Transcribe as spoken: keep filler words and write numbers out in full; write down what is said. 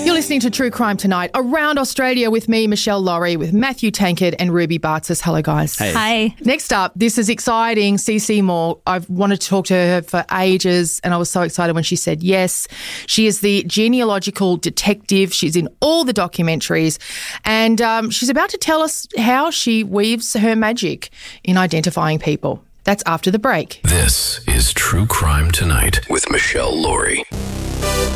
You're listening to True Crime Tonight around Australia with me, Michelle Laurie, with Matthew Tankard and Ruby Bartzis. Hello, guys. Hey. Hi. Next up, this is exciting. Cece Moore. I've wanted to talk to her for ages, and I was so excited when she said yes. She is the genealogical detective. She's in all the documentaries, and um, she's about to tell us how she weaves her magic in identifying people. That's after the break. This is True Crime Tonight with Michelle Laurie.